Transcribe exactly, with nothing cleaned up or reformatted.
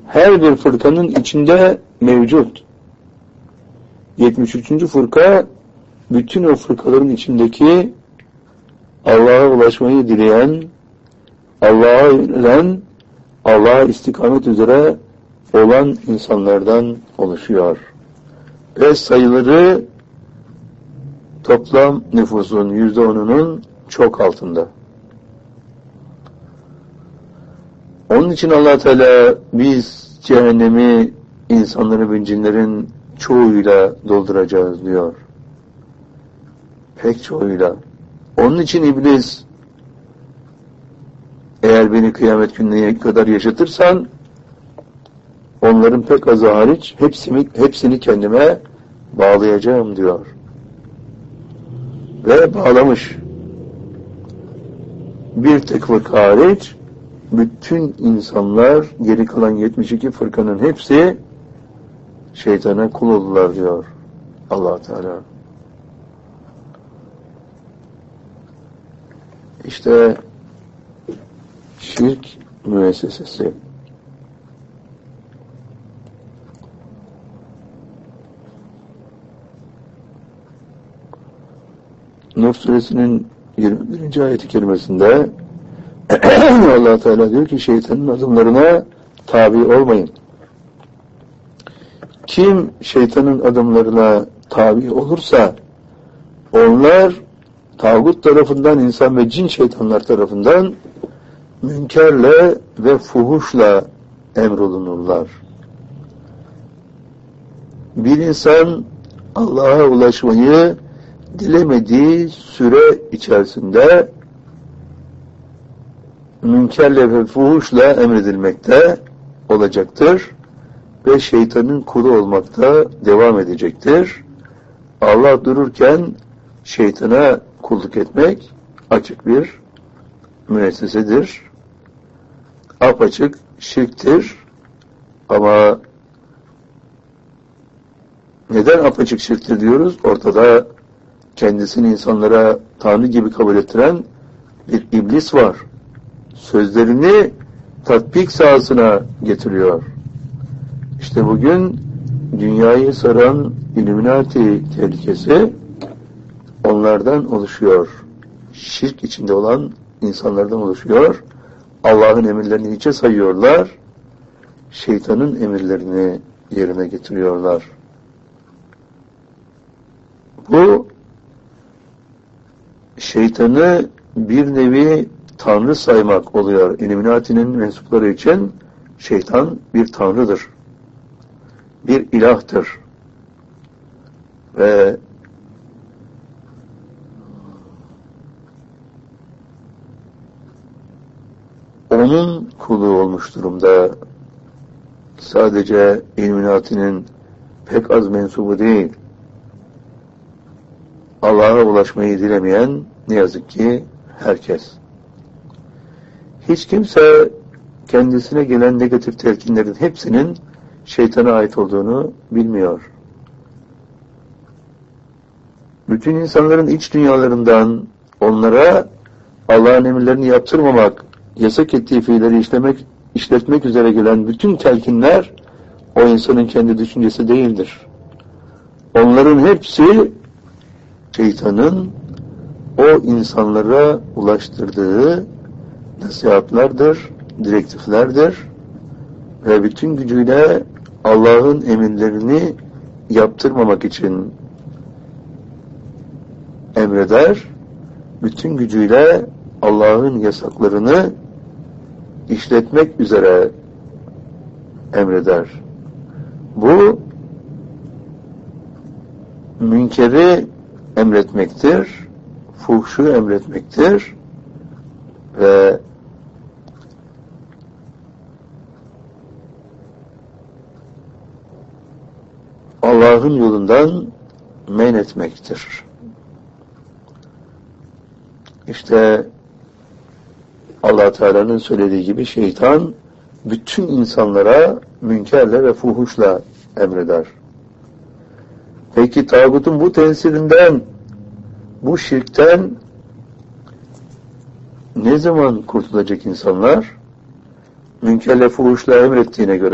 her bir fırkanın içinde mevcut. yetmiş üçüncü fırka, bütün o fırkaların içindeki Allah'a ulaşmayı dileyen, Allah'a yönelen, Allah'a istikamet üzere olan insanlardan oluşuyor. Ve sayıları toplam nüfusun yüzde onunun çok altında. Onun için Allah Teala biz cehennemi insanların ve cinlerin çoğuyla dolduracağız diyor. Pek çoğuyla. Onun için iblis, eğer beni kıyamet gününe kadar yaşatırsan onların pek azı hariç hepsini, hepsini kendime bağlayacağım diyor. Ve bağlamış. Bir tek fırka hariç bütün insanlar, geri kalan yetmiş iki fırkanın hepsi şeytana kul oldular diyor Allah Teala. İşte şirk müessesesi. Nur suresinin yirmi birinci ayet-i kerimesinde Allah Teala diyor ki şeytanın adımlarına tabi olmayın. Kim şeytanın adımlarına tabi olursa onlar tağut tarafından, insan ve cin şeytanlar tarafından münkerle ve fuhuşla emrolunurlar. Bir insan Allah'a ulaşmayı dilemediği süre içerisinde münkerle ve fuhuşla emredilmekte olacaktır ve şeytanın kulu olmakta devam edecektir. Allah dururken şeytana kulluk etmek açık bir müessesedir. Apaçık şirktir. Ama neden apaçık şirktir diyoruz? Ortada kendisini insanlara Tanrı gibi kabul ettiren bir iblis var. Sözlerini tatbik sahasına getiriyor. İşte bugün dünyayı saran Illuminati tehlikesi onlardan oluşuyor. Şirk içinde olan insanlardan oluşuyor. Allah'ın emirlerini hiçe sayıyorlar. Şeytanın emirlerini yerine getiriyorlar. Bu şeytanı bir nevi tanrı saymak oluyor. Illuminati'nin mensupları için şeytan bir tanrıdır. Bir ilahtır. Ve onun kulu olmuş durumda. Sadece Illuminati'nin pek az mensubu değil. Allah'a ulaşmayı dilemeyen ne yazık ki herkes. Hiç kimse kendisine gelen negatif telkinlerin hepsinin şeytana ait olduğunu bilmiyor. Bütün insanların iç dünyalarından onlara Allah'ın emirlerini yaptırmamak, yasak ettiği fiilleri işlemek, işletmek üzere gelen bütün telkinler o insanın kendi düşüncesi değildir. Onların hepsi şeytanın o insanlara ulaştırdığı nasihatlerdir, direktiflerdir ve bütün gücüyle Allah'ın emirlerini yaptırmamak için emreder, bütün gücüyle Allah'ın yasaklarını işletmek üzere emreder. Bu münkeri emretmektir, fuhşu emretmektir ve Allah'ın yolundan men etmektir. İşte Allah Teala'nın söylediği gibi şeytan bütün insanlara münkerle ve fuhuşla emreder. Peki tağutun bu tesirinden, bu şirkten ne zaman kurtulacak insanlar? Münkerle fuhuşla emrettiğine göre